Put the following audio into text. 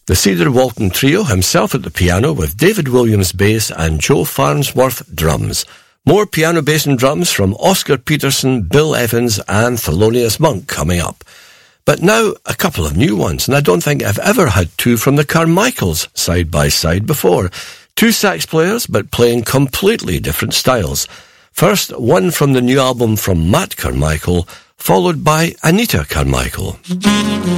The Cedar Walton Trio, himself at the piano with David Williams bass and Joe Farnsworth drums. More piano, bass and drums from Oscar Peterson, Bill Evans and Thelonious Monk coming up. But now a couple of new ones, and I don't think I've ever had two from the Carmichaels side by side before. Two sax players, but playing completely different styles. First, one from the new album from Matt Carmichael, followed by Anita Carmichael.